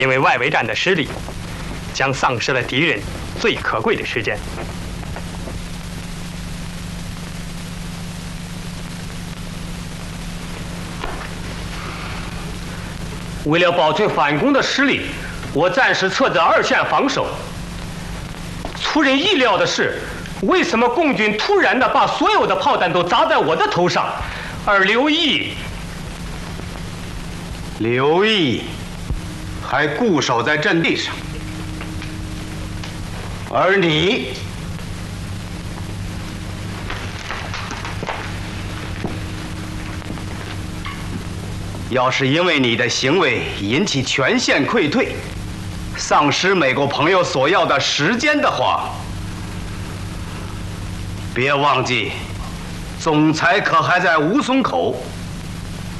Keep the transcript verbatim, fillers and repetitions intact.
因为外围战的失利，将丧失了敌人最可贵的时间。 为了保存反攻的实力，我暂时撤在二线防守。出人意料的是，为什么共军突然的把所有的炮弹都砸在我的头上，而刘毅， 刘毅还固守在阵地上，而你要是因为你的行为引起全线溃退，丧失美国朋友所要的时间的话，别忘记，总裁可还在吴淞口。